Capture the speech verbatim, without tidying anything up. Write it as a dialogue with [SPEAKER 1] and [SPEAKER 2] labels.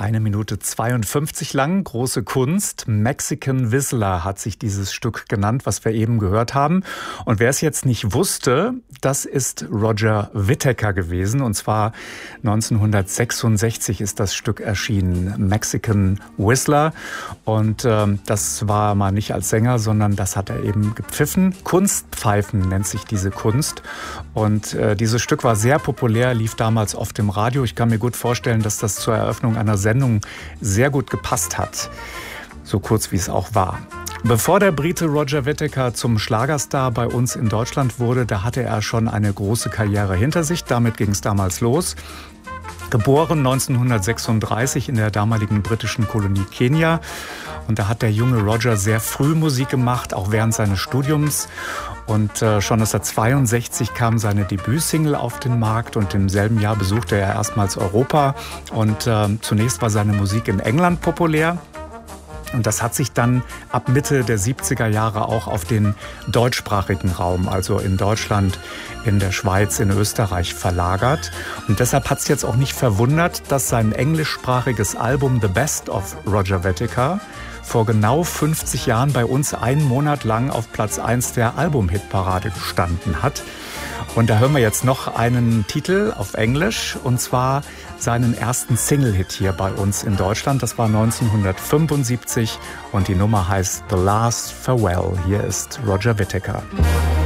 [SPEAKER 1] Eine Minute zweiundfünfzig lang, große Kunst. Mexican Whistler hat sich dieses Stück genannt, was wir eben gehört haben. Und wer es jetzt nicht wusste, das ist Roger Whittaker gewesen. Und zwar neunzehnhundertsechsundsechzig ist das Stück erschienen, Mexican Whistler. Und ähm, das war mal nicht als Sänger, sondern das hat er eben gepfiffen. Kunstpfeifen nennt sich diese Kunst. Und äh, dieses Stück war sehr populär, lief damals oft im Radio. Ich kann mir gut vorstellen, dass das zur Eröffnung einer Sendung sehr gut gepasst hat. So kurz wie es auch war. Bevor der Brite Roger Whittaker zum Schlagerstar bei uns in Deutschland wurde, da hatte er schon eine große Karriere hinter sich. Damit ging es damals los. Geboren neunzehnhundertsechsunddreißig in der damaligen britischen Kolonie Kenia. Und da hat der junge Roger sehr früh Musik gemacht, auch während seines Studiums. Und äh, schon neunzehnhundertzweiundsechzig kam seine Debütsingle auf den Markt und im selben Jahr besuchte er erstmals Europa. Und äh, zunächst war seine Musik in England populär. Und das hat sich dann ab Mitte der siebziger Jahre auch auf den deutschsprachigen Raum, also in Deutschland, in der Schweiz, in Österreich verlagert. Und deshalb hat es jetzt auch nicht verwundert, dass sein englischsprachiges Album The Best of Roger Whittaker vor genau fünfzig Jahren bei uns einen Monat lang auf Platz eins der Album-Hitparade gestanden hat. Und da hören wir jetzt noch einen Titel auf Englisch, und zwar seinen ersten Single-Hit hier bei uns in Deutschland. Das war neunzehnhundertfünfundsiebzig und die Nummer heißt The Last Farewell. Hier ist Roger Whittaker.